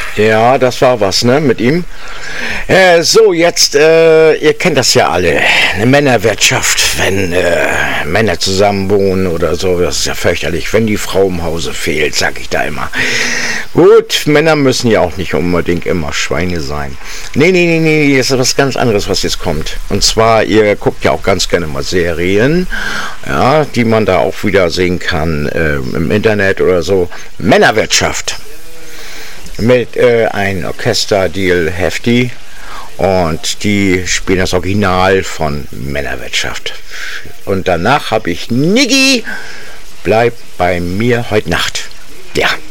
Ja, das war was, ne, mit ihm. So, jetzt, ihr kennt das ja alle. Eine Männerwirtschaft, wenn Männer zusammen wohnen oder so, das ist ja fürchterlich, wenn die Frau im Hause fehlt, sag ich da immer. Gut, Männer müssen ja auch nicht unbedingt immer Schweine sein. Nee, das ist was ganz anderes, was jetzt kommt. Und zwar, ihr guckt ja auch ganz gerne mal Serien, ja, die man da auch wieder sehen kann im Internet oder so. Männerwirtschaft. Mit einem Orchesterdeal Hefty und die spielen das Original von Männerwirtschaft. Und danach habe ich Niggi, bleib bei mir heute Nacht. Ja.